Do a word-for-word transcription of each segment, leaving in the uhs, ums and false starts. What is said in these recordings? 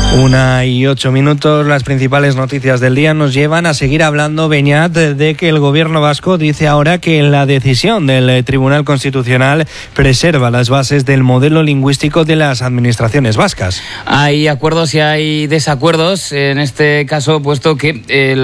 Una y ocho minutos, las principales noticias del día nos llevan a seguir hablando, Beñat, de que el gobierno vasco dice ahora que la decisión del Tribunal Constitucional preserva las bases del modelo lingüístico de las administraciones vascas. Hay acuerdos y hay desacuerdos, en este caso, puesto que el,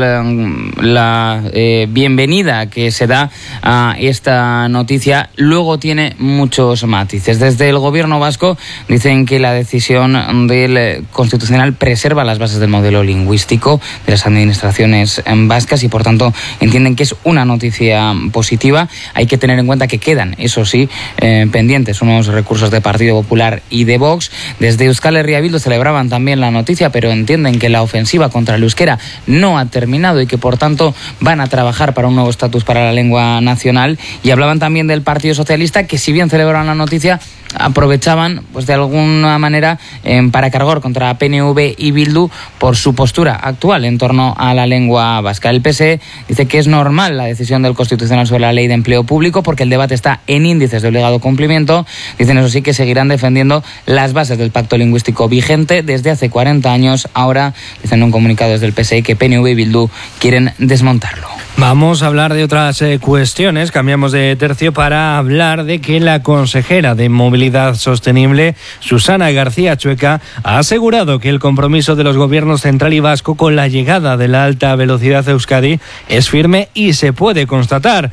la eh, bienvenida que se da a esta noticia luego tiene muchos matices. Desde el gobierno vasco dicen que la decisión del Constitucional preserva las bases del modelo lingüístico de las administraciones vascas y por tanto entienden que es una noticia positiva. Hay que tener en cuenta que quedan, eso sí, eh, pendientes unos recursos de Partido Popular y de Vox. Desde Euskal Herria Bildu celebraban también la noticia, pero entienden que la ofensiva contra el euskera no ha terminado y que por tanto van a trabajar para un nuevo estatus para la lengua nacional. Y hablaban también del Partido Socialista, que si bien celebraban la noticia, aprovechaban pues de alguna manera eh, para cargar contra P N V y Bildu por su postura actual en torno a la lengua vasca. El P S E dice que es normal la decisión del Constitucional sobre la ley de empleo público porque el debate está en índices de obligado cumplimiento. Dicen eso sí que seguirán defendiendo las bases del pacto lingüístico vigente desde hace cuarenta años. Ahora dicen en un comunicado desde el P S E que P N V y Bildu quieren desmontarlo. Vamos a hablar de otras eh, cuestiones. Cambiamos de tercio para hablar de que la consejera de Movilidad Sostenible, Susana García Chueca, ha asegurado que el compromiso de los gobiernos central y vasco con la llegada de la alta velocidad a Euskadi es firme y se puede constatar.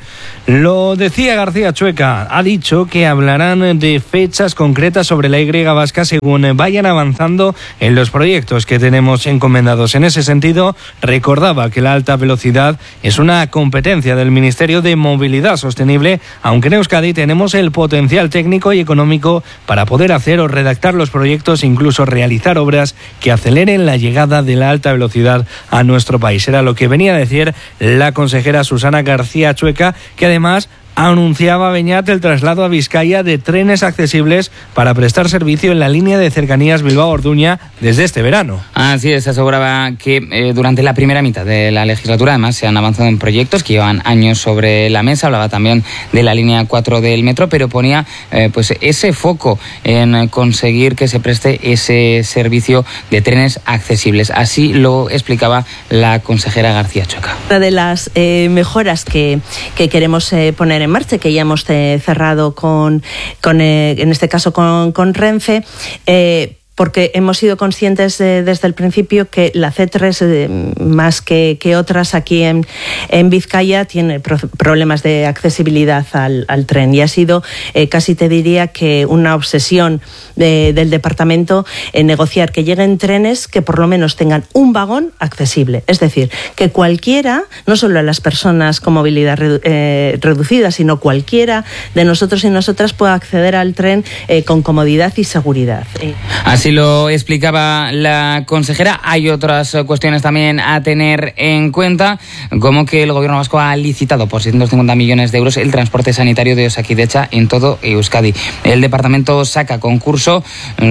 Lo decía García Chueca, ha dicho que hablarán de fechas concretas sobre la Y vasca según vayan avanzando en los proyectos que tenemos encomendados. En ese sentido, recordaba que la alta velocidad es una Una competencia del Ministerio de Movilidad Sostenible, aunque en Euskadi tenemos el potencial técnico y económico para poder hacer o redactar los proyectos e incluso realizar obras que aceleren la llegada de la alta velocidad a nuestro país. Era lo que venía a decir la consejera Susana García Chueca, que además anunciaba, Beñat, el traslado a Vizcaya de trenes accesibles para prestar servicio en la línea de cercanías Bilbao-Orduña desde este verano. Así es, aseguraba que eh, durante la primera mitad de la legislatura además se han avanzado en proyectos que llevan años sobre la mesa. Hablaba también de la línea cuatro del metro, pero ponía eh, pues ese foco en conseguir que se preste ese servicio de trenes accesibles. Así lo explicaba la consejera García Chueca. Una de las eh, mejoras que, que queremos eh, poner en marcha, que ya hemos eh, cerrado con, con eh, en este caso con, con Renfe, eh, porque hemos sido conscientes de, desde el principio que la C tres, eh, más que, que otras aquí en, en Vizcaya, tiene pro, problemas de accesibilidad al, al tren. Y ha sido, eh, casi te diría, que una obsesión de, del departamento en negociar que lleguen trenes que por lo menos tengan un vagón accesible. Es decir, que cualquiera, no solo las personas con movilidad redu, eh, reducida, sino cualquiera de nosotros y nosotras pueda acceder al tren eh, con comodidad y seguridad. Eh. Así lo explicaba la consejera. Hay otras cuestiones también a tener en cuenta, como que el gobierno vasco ha licitado por seiscientos cincuenta millones de euros el transporte sanitario de Osakidecha en todo Euskadi. El departamento saca concurso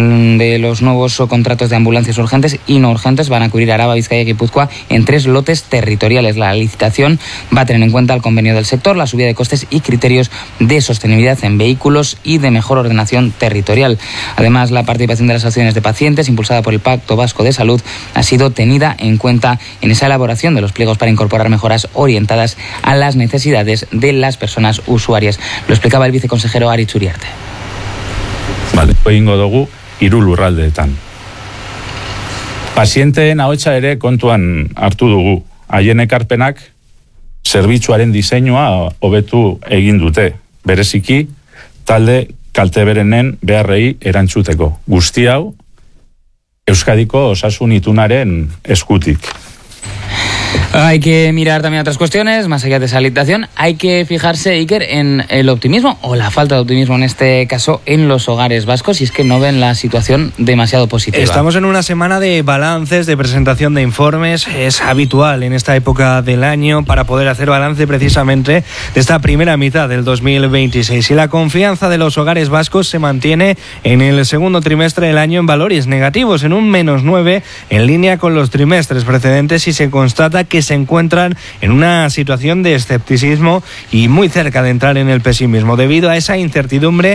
de los nuevos contratos de ambulancias urgentes y no urgentes. Van a cubrir Araba, Vizcaya y Guipúzcoa en tres lotes territoriales. La licitación va a tener en cuenta el convenio del sector, la subida de costes y criterios de sostenibilidad en vehículos y de mejor ordenación territorial. Además, la participación de las asociaciones de pacientes, impulsada por el Pacto Vasco de Salud, ha sido tenida en cuenta en esa elaboración de los pliegos para incorporar mejoras orientadas a las necesidades de las personas usuarias. Lo explicaba el viceconsejero Aritz Uriarte. Vale, egingo dugu hiru lurraldeetan. Pazienteen ahotsa ere kontuan hartu dugu. Haien ekarpenak zerbitzuaren diseinua hobetu egin dute. Bereziki talde kalteberenen beharrei erantzuteko. Guzti hau Euskadiko osasun itunaren eskutik. Hay que mirar también otras cuestiones, más allá de esa licitación. Hay que fijarse, Iker, en el optimismo o la falta de optimismo en este caso en los hogares vascos, y es que no ven la situación demasiado positiva. Estamos en una semana de balances, de presentación de informes. Es habitual en esta época del año para poder hacer balance precisamente de esta primera mitad del dos mil veintiséis. Y la confianza de los hogares vascos se mantiene en el segundo trimestre del año en valores negativos, en un menos nueve, en línea con los trimestres precedentes, y se constata que se encuentran en una situación de escepticismo y muy cerca de entrar en el pesimismo debido a esa incertidumbre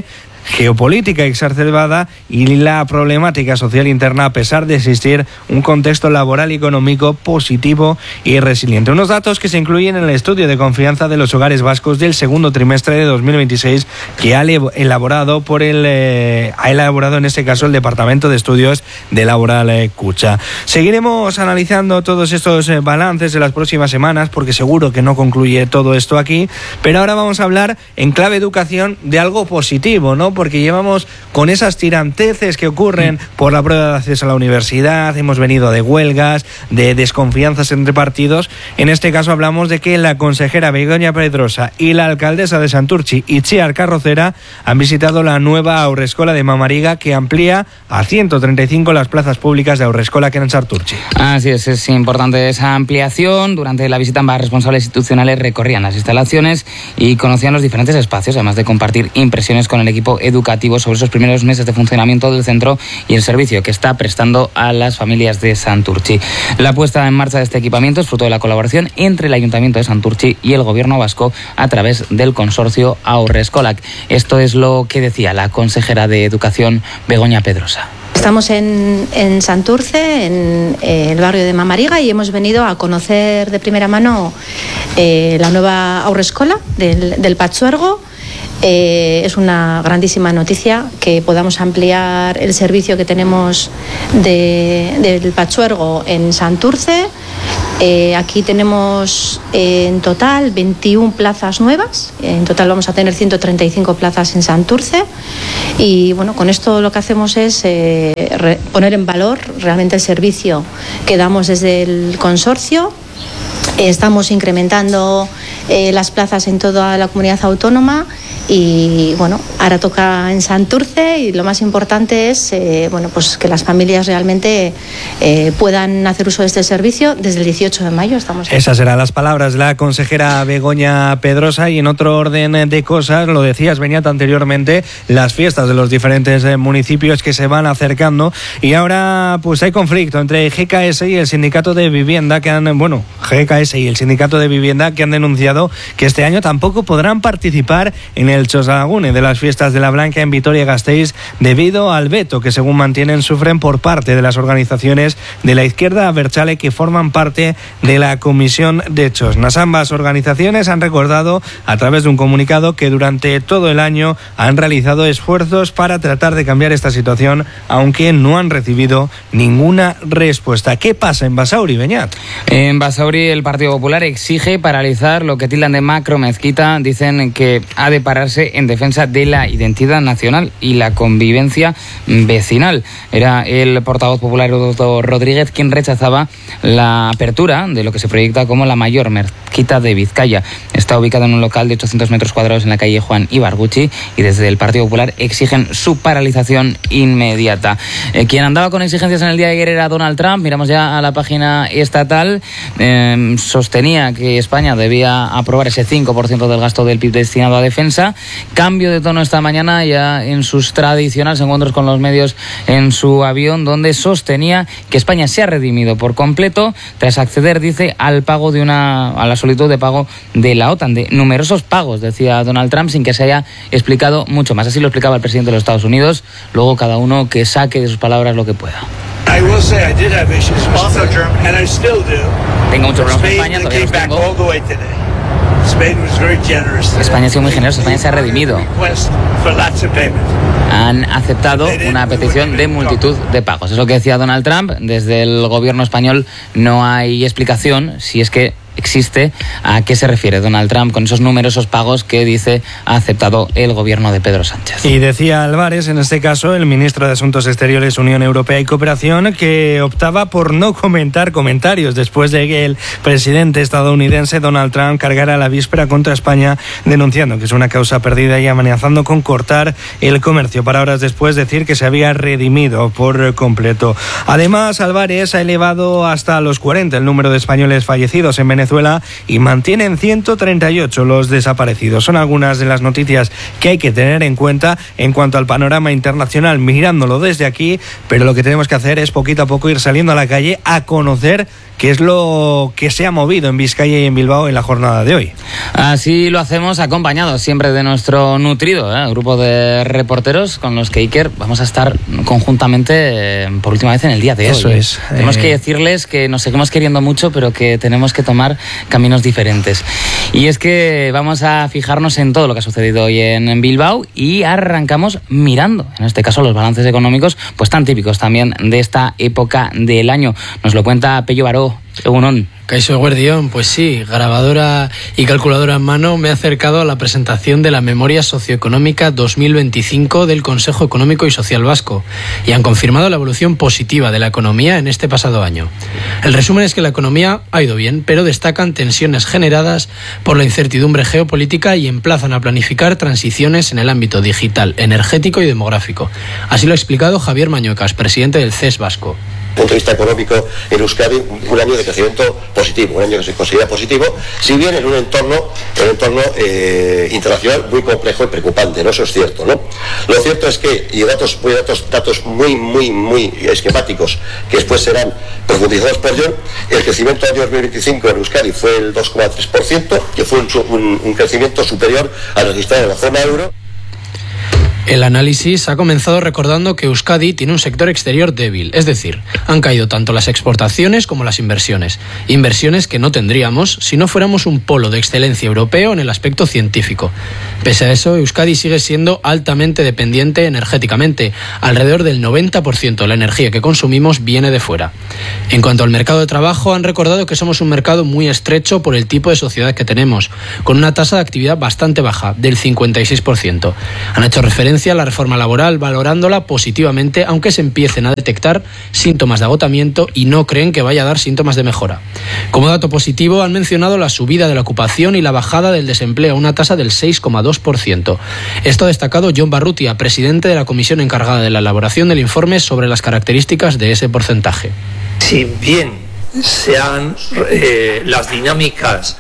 geopolítica exacerbada y la problemática social interna, a pesar de existir un contexto laboral y económico positivo y resiliente. Unos datos que se incluyen en el estudio de confianza de los hogares vascos del segundo trimestre de dos mil veintiséis que ha elaborado por el eh, ha elaborado en este caso el Departamento de Estudios de Laboral eh, Cucha. Seguiremos analizando todos estos eh, balances en las próximas semanas, porque seguro que no concluye todo esto aquí, pero ahora vamos a hablar en clave educación de algo positivo, ¿no? Porque llevamos con esas tiranteces que ocurren por la prueba de acceso a la universidad, hemos venido de huelgas, de desconfianzas entre partidos. En este caso hablamos de que la consejera Begoña Pedrosa y la alcaldesa de Santurtzi, Itziar Carrocera, han visitado la nueva Haurreskola de Mamariga, que amplía a ciento treinta y cinco las plazas públicas de Haurreskola que en Santurtzi. Así es, es importante esa ampliación. Durante la visita, ambas responsables institucionales recorrían las instalaciones y conocían los diferentes espacios, además de compartir impresiones con el equipo educativo sobre esos primeros meses de funcionamiento del centro y el servicio que está prestando a las familias de Santurtzi. La puesta en marcha de este equipamiento es fruto de la colaboración entre el Ayuntamiento de Santurtzi y el Gobierno vasco a través del consorcio Haurreskolak. Esto es lo que decía la consejera de Educación, Begoña Pedrosa. Estamos en, en Santurce, en eh, el barrio de Mamariga, y hemos venido a conocer de primera mano eh, la nueva Haurreskola del, del Patzuergo. Eh, es una grandísima noticia que podamos ampliar el servicio que tenemos de, del Patzuergo en Santurce. Eh, aquí tenemos eh, en total veintiuna plazas nuevas. En total vamos a tener ciento treinta y cinco plazas en Santurce. Y bueno, con esto lo que hacemos es eh, re, poner en valor realmente el servicio que damos desde el consorcio. Eh, estamos incrementando eh, las plazas en toda la comunidad autónoma. Y bueno, ahora toca en Santurce, y lo más importante es eh, bueno, pues que las familias realmente eh, puedan hacer uso de este servicio desde el dieciocho de mayo. Estamos aquí. Esas eran las palabras de la consejera Begoña Pedrosa. Y en otro orden de cosas, lo decías, Beñat, anteriormente, las fiestas de los diferentes municipios que se van acercando, y ahora pues hay conflicto entre G K S y el sindicato de vivienda que han, bueno, G K S y el sindicato de vivienda que han denunciado que este año tampoco podrán participar en el el Txosnagune de las fiestas de la Blanca en Vitoria-Gasteiz, debido al veto que, según mantienen, sufren por parte de las organizaciones de la izquierda abertzale que forman parte de la comisión de Txosnas. Ambas organizaciones han recordado a través de un comunicado que durante todo el año han realizado esfuerzos para tratar de cambiar esta situación, aunque no han recibido ninguna respuesta. ¿Qué pasa en Basauri, Beñat? En Basauri el Partido Popular exige paralizar lo que tildan de macromezquita. Dicen que ha de parar en defensa de la identidad nacional y la convivencia vecinal. Era el portavoz popular Eduardo Rodríguez quien rechazaba la apertura de lo que se proyecta como la mayor mezquita de Vizcaya. Está ubicado en un local de ochocientos metros cuadrados en la calle Juan Ibarguchi, y desde el Partido Popular exigen su paralización inmediata. Eh, quien andaba con exigencias en el día de ayer era Donald Trump. Miramos ya a la página estatal. Eh, sostenía que España debía aprobar ese cinco por ciento del gasto del P I B destinado a defensa. Cambio de tono esta mañana ya en sus tradicionales encuentros con los medios en su avión, donde sostenía que España se ha redimido por completo tras acceder, dice, al pago de una a la solicitud de pago de la OTAN, de numerosos pagos, decía Donald Trump, sin que se haya explicado mucho más. Así lo explicaba el presidente de los Estados Unidos. Luego cada uno que saque de sus palabras lo que pueda. Tengo muchos problemas con España, todavía los tengo. España ha sido muy generosa, España se ha redimido. Han aceptado una petición de multitud de pagos. Es lo que decía Donald Trump. Desde el gobierno español no hay explicación si es que existe. ¿A qué se refiere Donald Trump con esos numerosos pagos que dice ha aceptado el gobierno de Pedro Sánchez? Y decía Álvarez, en este caso, el ministro de Asuntos Exteriores, Unión Europea y Cooperación, que optaba por no comentar comentarios después de que el presidente estadounidense Donald Trump cargara la víspera contra España, denunciando que es una causa perdida y amenazando con cortar el comercio, para horas después decir que se había redimido por completo. Además, Álvarez ha elevado hasta los cuarenta el número de españoles fallecidos en Venezuela Venezuela y mantienen ciento treinta y ocho los desaparecidos. Son algunas de las noticias que hay que tener en cuenta en cuanto al panorama internacional, mirándolo desde aquí, pero lo que tenemos que hacer es poquito a poco ir saliendo a la calle a conocer qué es lo que se ha movido en Vizcaya y en Bilbao en la jornada de hoy. Así lo hacemos acompañados siempre de nuestro nutrido ¿eh? grupo de reporteros con los que, Iker, vamos a estar conjuntamente eh, por última vez en el día de hoy. Eso ¿eh? es. Tenemos eh... que decirles que nos seguimos queriendo mucho, pero que tenemos que tomar caminos diferentes. Y es que vamos a fijarnos en todo lo que ha sucedido hoy en Bilbao y arrancamos mirando, en este caso, los balances económicos, pues tan típicos también de esta época del año. Nos lo cuenta Pello Baró. Egunon. Caixo Eguerdión, pues sí, grabadora y calculadora en mano, me he acercado a la presentación de la Memoria Socioeconómica dos mil veinticinco del Consejo Económico y Social Vasco y han confirmado la evolución positiva de la economía en este pasado año. El resumen es que la economía ha ido bien, pero destacan tensiones generadas por la incertidumbre geopolítica y emplazan a planificar transiciones en el ámbito digital, energético y demográfico. Así lo ha explicado Javier Mañuecas, presidente del C E S Vasco. Punto de vista económico, en Euskadi un año de crecimiento positivo, un año que se considera positivo, si bien en un entorno, en un entorno eh, internacional muy complejo y preocupante, ¿no? Eso es cierto, ¿no? Lo cierto es que, y datos muy, datos, datos muy, muy, muy esquemáticos, que después serán profundizados por John, el crecimiento del año dos mil veinticinco en Euskadi fue el dos coma tres por ciento, que fue un, un, un crecimiento superior al registrado en la zona euro. El análisis ha comenzado recordando que Euskadi tiene un sector exterior débil, es decir, han caído tanto las exportaciones como las inversiones, inversiones que no tendríamos si no fuéramos un polo de excelencia europeo en el aspecto científico. Pese a eso, Euskadi sigue siendo altamente dependiente energéticamente, alrededor del noventa por ciento de la energía que consumimos viene de fuera. En cuanto al mercado de trabajo, han recordado que somos un mercado muy estrecho por el tipo de sociedad que tenemos, con una tasa de actividad bastante baja, del cincuenta y seis por ciento. Han hecho referencia a la reforma laboral, valorándola positivamente, aunque se empiecen a detectar síntomas de agotamiento y no creen que vaya a dar síntomas de mejora. Como dato positivo, han mencionado la subida de la ocupación y la bajada del desempleo a una tasa del seis coma dos por ciento. Esto ha destacado Jon Barrutia, presidente de la comisión encargada de la elaboración del informe sobre las características de ese porcentaje. Si bien sean eh, las dinámicas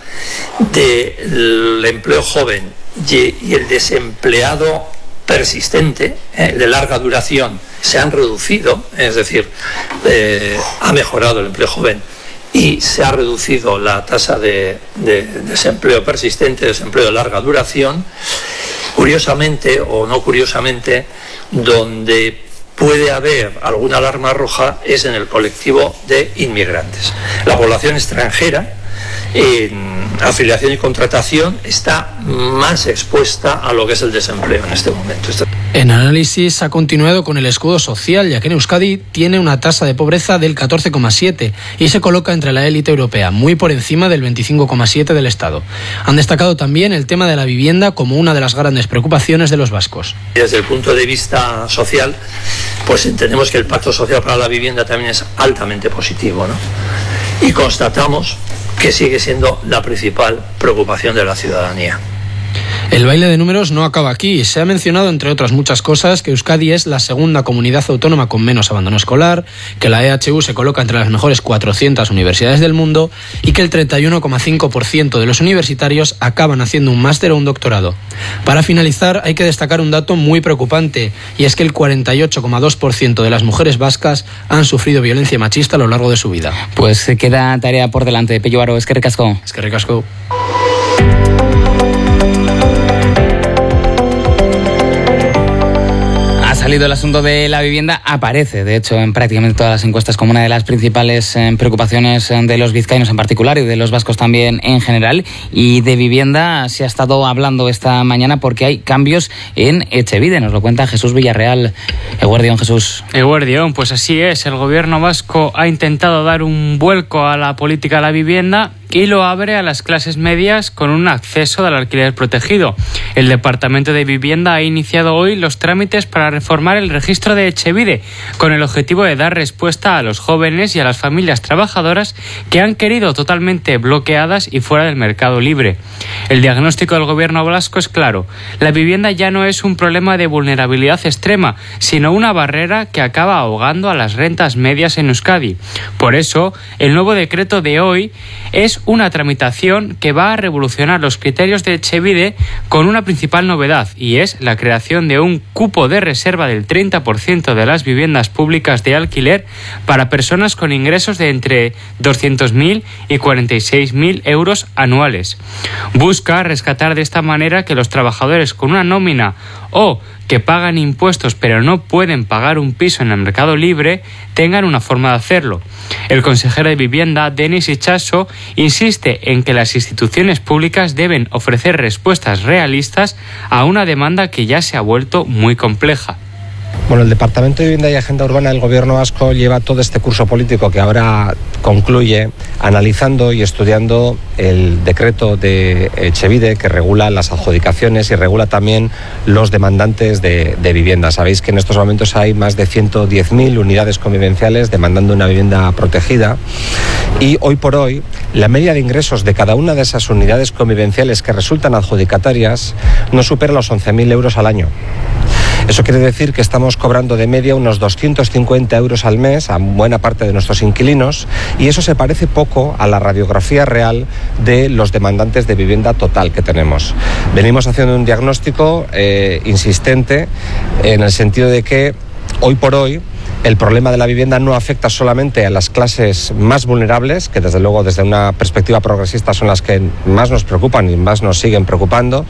del empleo joven y, y el desempleado persistente, eh, de larga duración, se han reducido, es decir, eh, ha mejorado el empleo joven y se ha reducido la tasa de, de desempleo persistente, desempleo de larga duración. Curiosamente, o no curiosamente, donde puede haber alguna alarma roja es en el colectivo de inmigrantes. La población extranjera, en afiliación y contratación, está más expuesta a lo que es el desempleo en este momento. En análisis ha continuado con el escudo social, ya que en Euskadi tiene una tasa de pobreza del catorce coma siete y se coloca entre la élite europea, muy por encima del veinticinco coma siete del Estado. Han destacado también el tema de la vivienda como una de las grandes preocupaciones de los vascos. Desde el punto de vista social, pues entendemos que el Pacto Social para la Vivienda también es altamente positivo, ¿no? Y constatamos que sigue siendo la principal preocupación de la ciudadanía. El baile de números no acaba aquí. Se ha mencionado, entre otras muchas cosas, que Euskadi es la segunda comunidad autónoma con menos abandono escolar, que la E H U se coloca entre las mejores cuatrocientas universidades del mundo y que el treinta y uno coma cinco por ciento de los universitarios acaban haciendo un máster o un doctorado. Para finalizar, hay que destacar un dato muy preocupante, y es que el cuarenta y ocho coma dos por ciento de las mujeres vascas han sufrido violencia machista a lo largo de su vida. Pues queda tarea por delante. Pello Baró, eskerrik asko. Eskerrik asko. Ha salido el asunto de la vivienda, aparece de hecho en prácticamente todas las encuestas como una de las principales eh, preocupaciones de los vizcaínos en particular y de los vascos también en general. Y de vivienda se ha estado hablando esta mañana porque hay cambios en Etxebide. Nos lo cuenta Jesús Villarreal. Eguerdión, Jesús. Eguerdión, pues así es. El gobierno vasco ha intentado dar un vuelco a la política de la vivienda y lo abre a las clases medias con un acceso al alquiler protegido. El Departamento de Vivienda ha iniciado hoy los trámites para reformar el registro de Etxebide, con el objetivo de dar respuesta a los jóvenes y a las familias trabajadoras que han querido totalmente bloqueadas y fuera del mercado libre. El diagnóstico del gobierno vasco es claro. La vivienda ya no es un problema de vulnerabilidad extrema, sino una barrera que acaba ahogando a las rentas medias en Euskadi. Por eso, el nuevo decreto de hoy es es una tramitación que va a revolucionar los criterios de Etxebide con una principal novedad, y es la creación de un cupo de reserva del treinta por ciento de las viviendas públicas de alquiler para personas con ingresos de entre doscientos mil y cuarenta y seis mil euros anuales. Busca rescatar de esta manera que los trabajadores con una nómina o que pagan impuestos pero no pueden pagar un piso en el mercado libre tengan una forma de hacerlo. El consejero de Vivienda, Denis Itxaso, insiste en que las instituciones públicas deben ofrecer respuestas realistas a una demanda que ya se ha vuelto muy compleja. Bueno, el Departamento de Vivienda y Agenda Urbana del Gobierno vasco lleva todo este curso político que ahora concluye analizando y estudiando el decreto de Etxebide que regula las adjudicaciones y regula también los demandantes de, de vivienda. Sabéis que en estos momentos hay más de ciento diez mil unidades convivenciales demandando una vivienda protegida y hoy por hoy la media de ingresos de cada una de esas unidades convivenciales que resultan adjudicatarias no supera los once mil euros al año. Eso quiere decir que estamos cobrando de media unos doscientos cincuenta euros al mes a buena parte de nuestros inquilinos y eso se parece poco a la radiografía real de los demandantes de vivienda total que tenemos. Venimos haciendo un diagnóstico eh, insistente en el sentido de que hoy por hoy el problema de la vivienda no afecta solamente a las clases más vulnerables, que desde luego desde una perspectiva progresista son las que más nos preocupan y más nos siguen preocupando.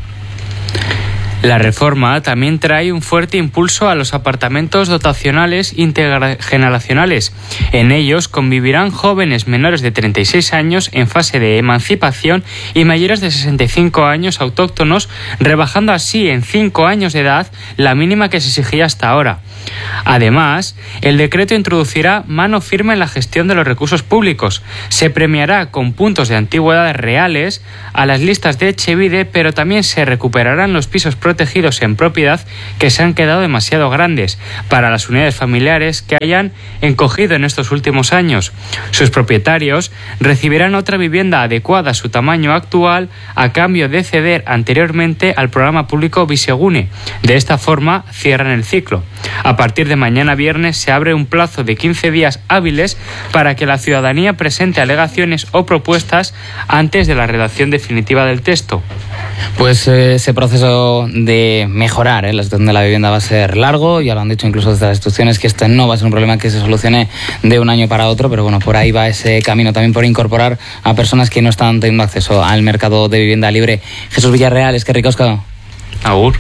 La reforma también trae un fuerte impulso a los apartamentos dotacionales intergeneracionales. En ellos convivirán jóvenes menores de treinta y seis años en fase de emancipación y mayores de sesenta y cinco años autóctonos, rebajando así en cinco años de edad la mínima que se exigía hasta ahora. Además, el decreto introducirá mano firme en la gestión de los recursos públicos. Se premiará con puntos de antigüedad reales a las listas de Etxebide, pero también se recuperarán los pisos protegidos en propiedad que se han quedado demasiado grandes para las unidades familiares que hayan encogido en estos últimos años. Sus propietarios recibirán otra vivienda adecuada a su tamaño actual a cambio de ceder anteriormente al programa público Bizigune. De esta forma cierran el ciclo. A partir de mañana viernes se abre un plazo de quince días hábiles para que la ciudadanía presente alegaciones o propuestas antes de la redacción definitiva del texto. Pues eh, ese proceso de mejorar ¿eh? la situación de la vivienda va a ser largo, ya lo han dicho incluso desde las instituciones que este no va a ser un problema que se solucione de un año para otro, pero bueno, por ahí va ese camino también por incorporar a personas que no están teniendo acceso al mercado de vivienda libre. Jesús Villarreal, es que ricosca. Agur.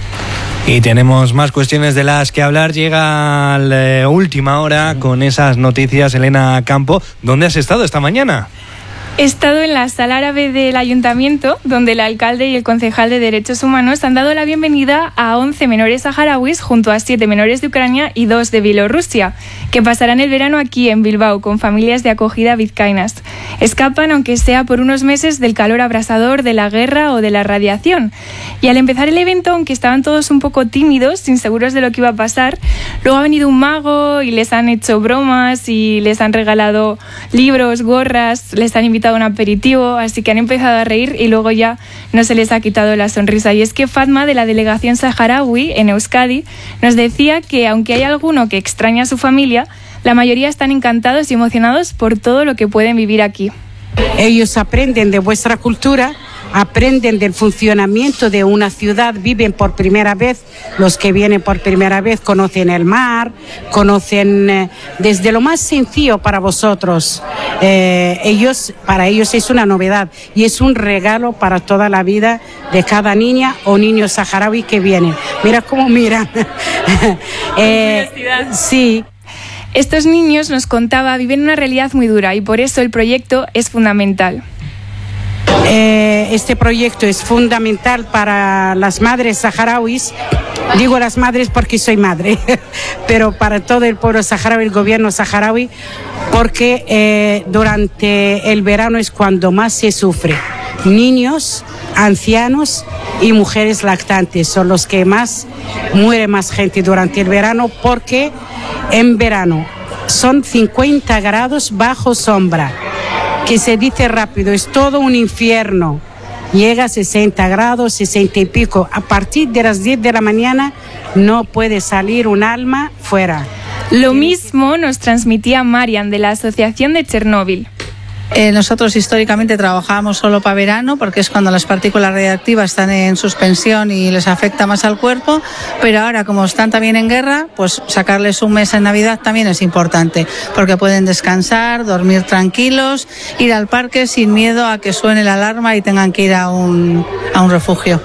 Y tenemos más cuestiones de las que hablar. Llega la última hora con esas noticias. Elena Campo, ¿dónde has estado esta mañana? He estado en la sala árabe del ayuntamiento, donde el alcalde y el concejal de Derechos Humanos han dado la bienvenida a once menores saharauis junto a siete menores de Ucrania y dos de Bielorrusia, que pasarán el verano aquí en Bilbao con familias de acogida vizcaínas. Escapan, aunque sea por unos meses, del calor abrasador de la guerra o de la radiación. Y al empezar el evento, aunque estaban todos un poco tímidos, inseguros de lo que iba a pasar, luego ha venido un mago y les han hecho bromas y les han regalado libros, gorras, les han invitado a un aperitivo, así que han empezado a reír y luego ya no se les ha quitado la sonrisa. Y es que Fatma, de la delegación saharaui en Euskadi, nos decía que aunque hay alguno que extraña a su familia, la mayoría están encantados y emocionados por todo lo que pueden vivir aquí. Ellos aprenden de vuestra cultura, aprenden del funcionamiento de una ciudad, viven por primera vez, los que vienen por primera vez conocen el mar, conocen eh, desde lo más sencillo para vosotros. Eh, ellos, para ellos es una novedad y es un regalo para toda la vida de cada niña o niño saharaui que vienen. Mira cómo miran. eh, sí. Estos niños, nos contaba, viven una realidad muy dura y por eso el proyecto es fundamental. Eh, este proyecto es fundamental para las madres saharauis. Digo las madres porque soy madre, pero para todo el pueblo saharaui, el gobierno saharaui, porque eh, durante el verano es cuando más se sufre. Niños, ancianos y mujeres lactantes son los que más muere más gente durante el verano, porque en verano son cincuenta grados bajo sombra, que se dice rápido, es todo un infierno. Llega a sesenta grados, sesenta y pico. A partir de las diez de la mañana no puede salir un alma fuera. Lo mismo nos transmitía Marian, de la Asociación de Chernóbil. Eh, nosotros históricamente trabajábamos solo para verano porque es cuando las partículas radiactivas están en suspensión y les afecta más al cuerpo, pero ahora como están también en guerra, pues sacarles un mes en Navidad también es importante porque pueden descansar, dormir tranquilos, ir al parque sin miedo a que suene la alarma y tengan que ir a un, a un refugio.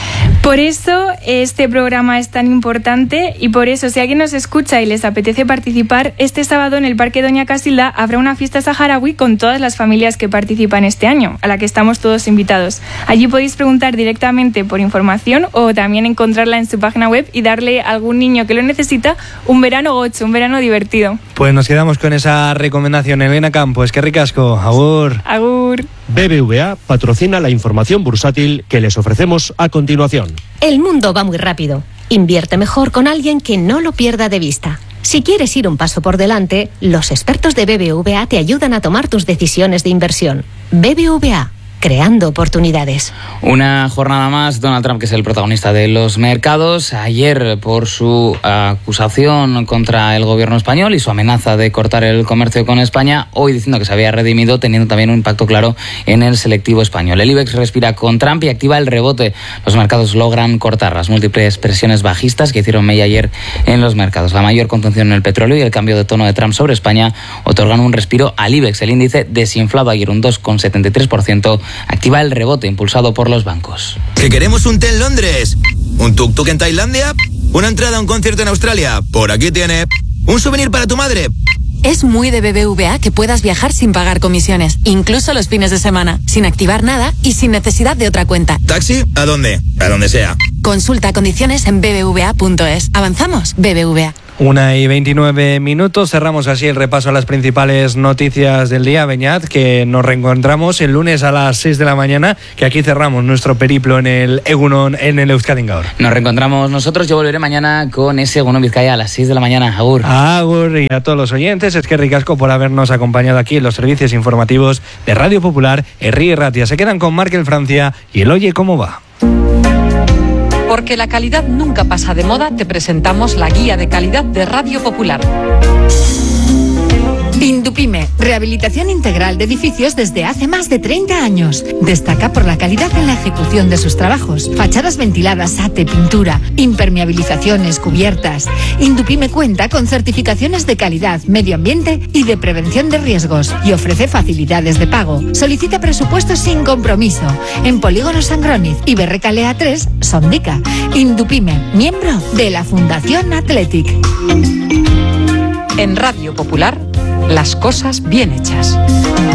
Por eso este programa es tan importante y por eso si alguien nos escucha y les apetece participar, este sábado en el Parque Doña Casilda habrá una fiesta saharaui con todas las familias que participan este año, a la que estamos todos invitados. Allí podéis preguntar directamente por información o también encontrarla en su página web y darle a algún niño que lo necesita un verano gocho, un verano divertido. Pues nos quedamos con esa recomendación. Elena Campos, qué ricasco. Agur. Agur. B B V A patrocina la información bursátil que les ofrecemos a continuación. El mundo va muy rápido. Invierte mejor con alguien que no lo pierda de vista. Si quieres ir un paso por delante, los expertos de B B V A te ayudan a tomar tus decisiones de inversión. B B V A, creando oportunidades. Una jornada más, Donald Trump, que es el protagonista de los mercados, ayer por su acusación contra el gobierno español y su amenaza de cortar el comercio con España, hoy diciendo que se había redimido, teniendo también un impacto claro en el selectivo español. El IBEX respira con Trump y activa el rebote. Los mercados logran cortar las múltiples presiones bajistas que hicieron mella ayer en los mercados. La mayor contención en el petróleo y el cambio de tono de Trump sobre España otorgan un respiro al IBEX. El índice desinflado ayer un dos coma setenta y tres por ciento, activa el rebote impulsado por los bancos. ¿Que queremos un té en Londres? ¿Un tuk-tuk en Tailandia? ¿Una entrada a un concierto en Australia? Por aquí tiene. ¿Un souvenir para tu madre? Es muy de B B V A que puedas viajar sin pagar comisiones, incluso los fines de semana, sin activar nada y sin necesidad de otra cuenta. ¿Taxi? ¿A dónde? A donde sea. Consulta condiciones en b b v a punto es. Avanzamos, B B V A. Una y veintinueve minutos, cerramos así el repaso a las principales noticias del día. Beñat, que nos reencontramos el lunes a las seis de la mañana, que aquí cerramos nuestro periplo en el Egunon, en el Euskadi Gaur. Nos reencontramos nosotros, yo volveré mañana con ese Egunon Vizcaya a las seis de la mañana. Agur. Agur, y a todos los oyentes, es que ricasco por habernos acompañado aquí en los servicios informativos de Radio Popular, Herri y Ratia. Se quedan con Markel Francia y el Oye Cómo Va. Porque la calidad nunca pasa de moda, te presentamos la guía de calidad de Radio Popular. Indupime, rehabilitación integral de edificios desde hace más de treinta años. Destaca por la calidad en la ejecución de sus trabajos. Fachadas ventiladas, ate, pintura, impermeabilizaciones, cubiertas. Indupime cuenta con certificaciones de calidad, medio ambiente y de prevención de riesgos y ofrece facilidades de pago. Solicita presupuestos sin compromiso en Polígono Sangroniz y Berrecalea tres, Sondica. Indupime, miembro de la Fundación Athletic. En Radio Popular, las cosas bien hechas.